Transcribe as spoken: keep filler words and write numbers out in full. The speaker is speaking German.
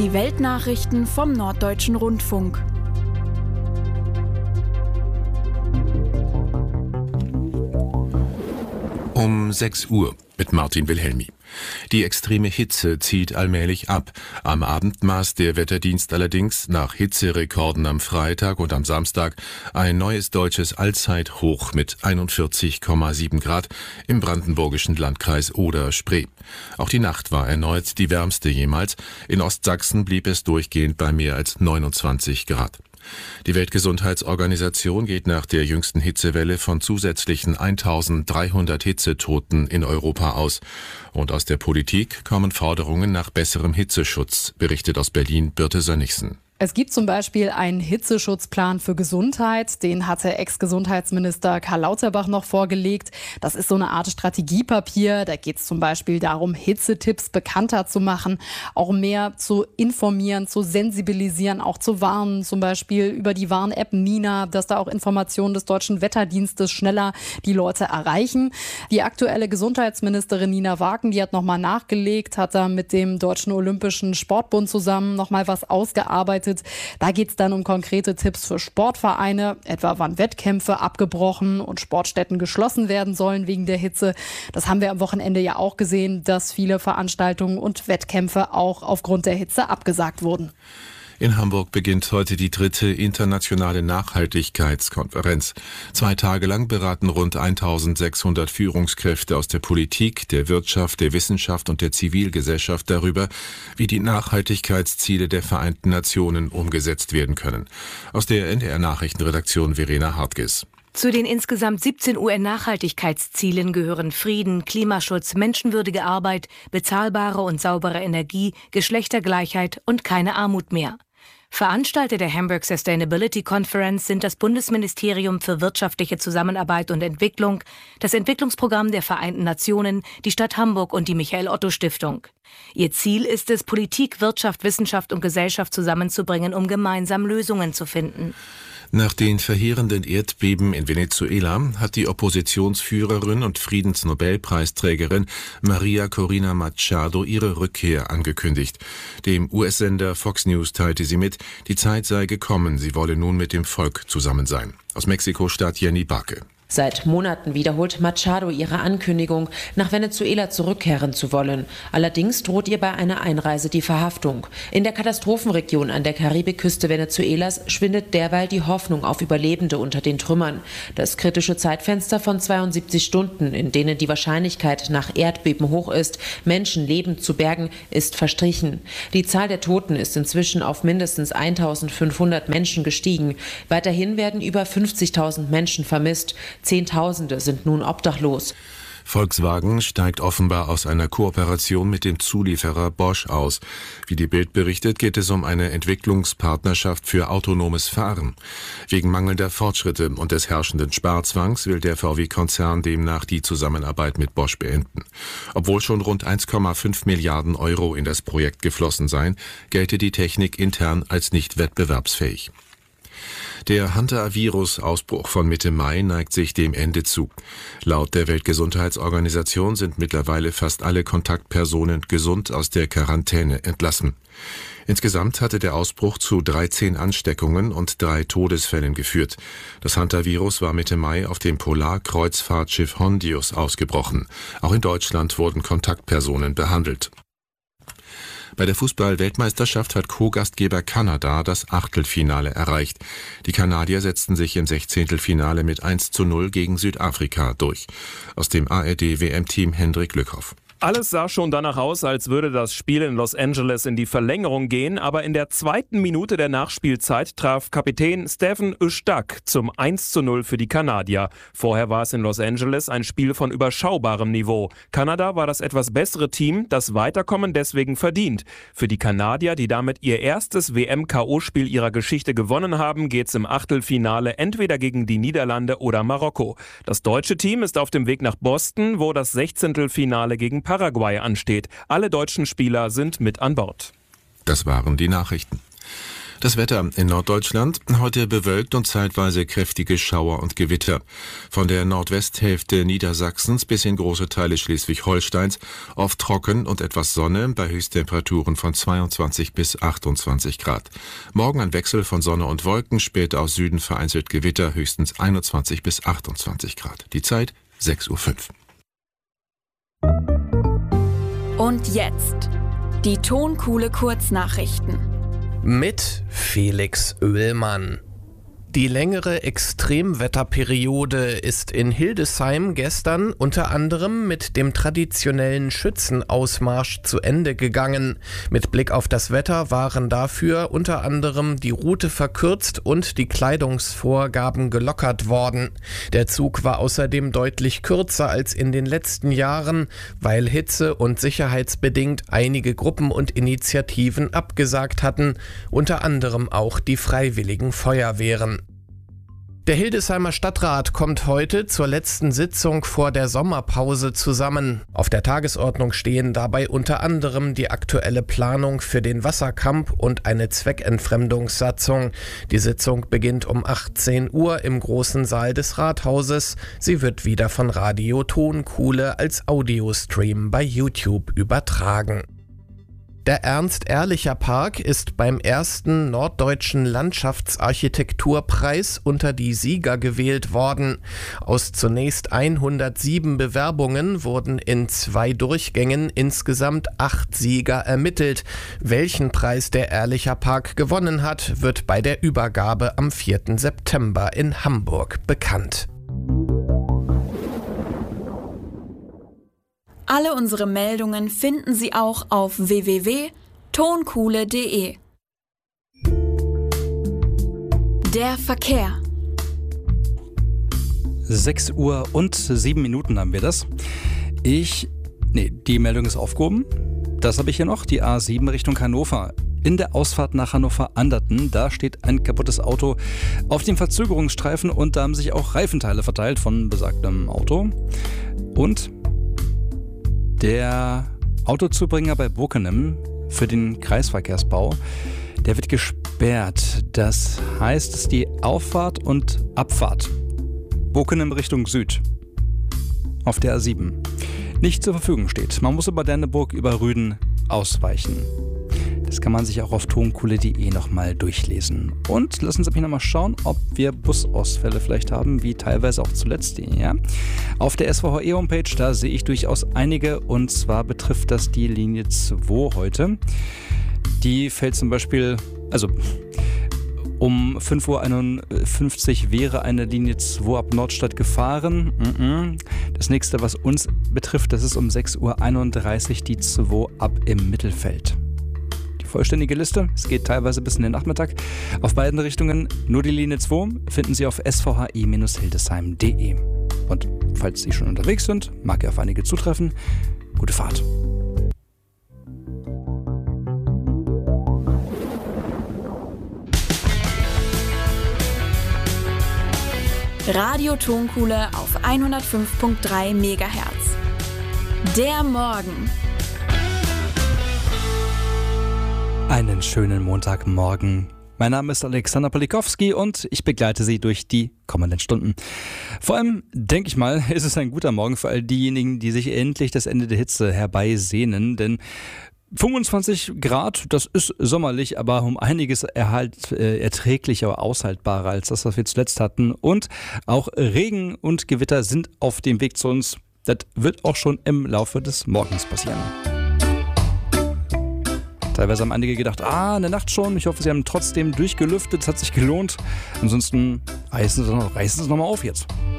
Die Weltnachrichten vom Norddeutschen Rundfunk. Um sechs Uhr mit Martin Wilhelmi. Die extreme Hitze zieht allmählich ab. Am Abend maß der Wetterdienst allerdings nach Hitzerekorden am Freitag und am Samstag ein neues deutsches Allzeithoch mit einundvierzig Komma sieben Grad im brandenburgischen Landkreis Oder-Spree. Auch die Nacht war erneut die wärmste jemals. In Ostsachsen blieb es durchgehend bei mehr als neunundzwanzig Grad. Die Weltgesundheitsorganisation geht nach der jüngsten Hitzewelle von zusätzlichen eintausenddreihundert Hitzetoten in Europa aus. Und aus der Politik kommen Forderungen nach besserem Hitzeschutz, berichtet aus Berlin Birte Sönnigsen. Es gibt zum Beispiel einen Hitzeschutzplan für Gesundheit, den hatte Ex-Gesundheitsminister Karl Lauterbach noch vorgelegt. Das ist so eine Art Strategiepapier, da geht es zum Beispiel darum, Hitzetipps bekannter zu machen, auch mehr zu informieren, zu sensibilisieren, auch zu warnen, zum Beispiel über die Warn-App Nina, dass da auch Informationen des Deutschen Wetterdienstes schneller die Leute erreichen. Die aktuelle Gesundheitsministerin Nina Wagen, die hat nochmal nachgelegt, hat da mit dem Deutschen Olympischen Sportbund zusammen nochmal was ausgearbeitet. Da geht es dann um konkrete Tipps für Sportvereine, etwa wann Wettkämpfe abgebrochen und Sportstätten geschlossen werden sollen wegen der Hitze. Das haben wir am Wochenende ja auch gesehen, dass viele Veranstaltungen und Wettkämpfe auch aufgrund der Hitze abgesagt wurden. In Hamburg beginnt heute die dritte internationale Nachhaltigkeitskonferenz. Zwei Tage lang beraten rund eintausendsechshundert Führungskräfte aus der Politik, der Wirtschaft, der Wissenschaft und der Zivilgesellschaft darüber, wie die Nachhaltigkeitsziele der Vereinten Nationen umgesetzt werden können. Aus der N D R-Nachrichtenredaktion Verena Hartges. Zu den insgesamt siebzehn U N-Nachhaltigkeitszielen gehören Frieden, Klimaschutz, menschenwürdige Arbeit, bezahlbare und saubere Energie, Geschlechtergleichheit und keine Armut mehr. Veranstalter der Hamburg Sustainability Conference sind das Bundesministerium für wirtschaftliche Zusammenarbeit und Entwicklung, das Entwicklungsprogramm der Vereinten Nationen, die Stadt Hamburg und die Michael-Otto-Stiftung. Ihr Ziel ist es, Politik, Wirtschaft, Wissenschaft und Gesellschaft zusammenzubringen, um gemeinsam Lösungen zu finden. Nach den verheerenden Erdbeben in Venezuela hat die Oppositionsführerin und Friedensnobelpreisträgerin Maria Corina Machado ihre Rückkehr angekündigt. Dem U S-Sender Fox News teilte sie mit, die Zeit sei gekommen, sie wolle nun mit dem Volk zusammen sein. Aus Mexiko-Stadt Jenny Barke. Seit Monaten wiederholt Machado ihre Ankündigung, nach Venezuela zurückkehren zu wollen. Allerdings droht ihr bei einer Einreise die Verhaftung. In der Katastrophenregion an der Karibikküste Venezuelas schwindet derweil die Hoffnung auf Überlebende unter den Trümmern. Das kritische Zeitfenster von zweiundsiebzig Stunden, in denen die Wahrscheinlichkeit nach Erdbeben hoch ist, Menschen lebend zu bergen, ist verstrichen. Die Zahl der Toten ist inzwischen auf mindestens eintausendfünfhundert Menschen gestiegen. Weiterhin werden über fünfzigtausend Menschen vermisst. Zehntausende sind nun obdachlos. Volkswagen steigt offenbar aus einer Kooperation mit dem Zulieferer Bosch aus. Wie die Bild berichtet, geht es um eine Entwicklungspartnerschaft für autonomes Fahren. Wegen mangelnder Fortschritte und des herrschenden Sparzwangs will der V W-Konzern demnach die Zusammenarbeit mit Bosch beenden. Obwohl schon rund eins Komma fünf Milliarden Euro in das Projekt geflossen seien, gelte die Technik intern als nicht wettbewerbsfähig. Der Hantavirus-Ausbruch von Mitte Mai neigt sich dem Ende zu. Laut der Weltgesundheitsorganisation sind mittlerweile fast alle Kontaktpersonen gesund aus der Quarantäne entlassen. Insgesamt hatte der Ausbruch zu dreizehn Ansteckungen und drei Todesfällen geführt. Das Hantavirus war Mitte Mai auf dem Polarkreuzfahrtschiff Hondius ausgebrochen. Auch in Deutschland wurden Kontaktpersonen behandelt. Bei der Fußball-Weltmeisterschaft hat Co-Gastgeber Kanada das Achtelfinale erreicht. Die Kanadier setzten sich im Sechzehntelfinale mit eins zu null gegen Südafrika durch. Aus dem A R D W M-Team Hendrik Lückhoff. Alles sah schon danach aus, als würde das Spiel in Los Angeles in die Verlängerung gehen, aber in der zweiten Minute der Nachspielzeit traf Kapitän Stephen Ustak zum eins zu null für die Kanadier. Vorher war es in Los Angeles ein Spiel von überschaubarem Niveau. Kanada war das etwas bessere Team, das Weiterkommen deswegen verdient. Für die Kanadier, die damit ihr erstes W M-K O-Spiel ihrer Geschichte gewonnen haben, geht's im Achtelfinale entweder gegen die Niederlande oder Marokko. Das deutsche Team ist auf dem Weg nach Boston, wo das Sechzehntelfinale gegen Paraguay ansteht. Alle deutschen Spieler sind mit an Bord. Das waren die Nachrichten. Das Wetter in Norddeutschland, heute bewölkt und zeitweise kräftige Schauer und Gewitter. Von der Nordwesthälfte Niedersachsens bis in große Teile Schleswig-Holsteins oft trocken und etwas Sonne bei Höchsttemperaturen von zweiundzwanzig bis achtundzwanzig Grad. Morgen ein Wechsel von Sonne und Wolken, später aus Süden vereinzelt Gewitter, höchstens einundzwanzig bis achtundzwanzig Grad. Die Zeit sechs Uhr fünf. Und jetzt die Tonkuhle Kurznachrichten. Mit Felix Oehlmann. Die längere Extremwetterperiode ist in Hildesheim gestern unter anderem mit dem traditionellen Schützenausmarsch zu Ende gegangen. Mit Blick auf das Wetter waren dafür unter anderem die Route verkürzt und die Kleidungsvorgaben gelockert worden. Der Zug war außerdem deutlich kürzer als in den letzten Jahren, weil hitze- und sicherheitsbedingt einige Gruppen und Initiativen abgesagt hatten, unter anderem auch die Freiwilligen Feuerwehren. Der Hildesheimer Stadtrat kommt heute zur letzten Sitzung vor der Sommerpause zusammen. Auf der Tagesordnung stehen dabei unter anderem die aktuelle Planung für den Wasserkamp und eine Zweckentfremdungssatzung. Die Sitzung beginnt um achtzehn Uhr im großen Saal des Rathauses. Sie wird wieder von Radio Tonkuhle als Audiostream bei YouTube übertragen. Der Ernst-Ehrlicher-Park ist beim ersten Norddeutschen Landschaftsarchitekturpreis unter die Sieger gewählt worden. Aus zunächst hundertsieben Bewerbungen wurden in zwei Durchgängen insgesamt acht Sieger ermittelt. Welchen Preis der Ehrlicher-Park gewonnen hat, wird bei der Übergabe am vierten September in Hamburg bekannt. Alle unsere Meldungen finden Sie auch auf w w w punkt tonkuhle punkt de. Der Verkehr. sechs Uhr und sieben Minuten haben wir das. Ich, nee, die Meldung ist aufgehoben. Das habe ich hier noch, die A sieben Richtung Hannover. In der Ausfahrt nach Hannover-Anderten, da steht ein kaputtes Auto auf dem Verzögerungsstreifen und da haben sich auch Reifenteile verteilt von besagtem Auto. Und der Autozubringer bei Bockenem für den Kreisverkehrsbau, der wird gesperrt. Das heißt, es ist die Auffahrt und Abfahrt Bockenem Richtung Süd auf der A sieben nicht zur Verfügung steht. Man muss über Derneburg über Rüden ausweichen. Das kann man sich auch auf tonkuhle punkt de nochmal durchlesen. Und lassen Sie mich nochmal schauen, ob wir Busausfälle vielleicht haben, wie teilweise auch zuletzt. Ja? Auf der S V H E-Homepage, da sehe ich durchaus einige. Und zwar betrifft das die Linie zwei heute. Die fällt zum Beispiel, also um fünf Uhr einundfünfzig wäre eine Linie zwei ab Nordstadt gefahren. Das nächste, was uns betrifft, das ist um sechs Uhr einunddreißig die zwei ab im Mittelfeld. Vollständige Liste. Es geht teilweise bis in den Nachmittag. Auf beiden Richtungen nur die Linie zwei finden Sie auf s v h i Bindestrich hildesheim punkt de. Und falls Sie schon unterwegs sind, mag ja auf einige zutreffen. Gute Fahrt. Radio Tonkuhle auf hundertfünf Komma drei Megahertz. Der Morgen. Einen schönen Montagmorgen. Mein Name ist Alexander Polikowski und ich begleite Sie durch die kommenden Stunden. Vor allem, denke ich mal, ist es ein guter Morgen für all diejenigen, die sich endlich das Ende der Hitze herbeisehnen, denn fünfundzwanzig Grad, das ist sommerlich, aber um einiges erhalt, äh, erträglicher, aushaltbarer als das, was wir zuletzt hatten. Und auch Regen und Gewitter sind auf dem Weg zu uns. Das wird auch schon im Laufe des Morgens passieren. Teilweise haben einige gedacht, ah, in der Nacht schon. Ich hoffe, sie haben trotzdem durchgelüftet. Es hat sich gelohnt. Ansonsten reißen sie noch, reißen sie noch mal auf jetzt.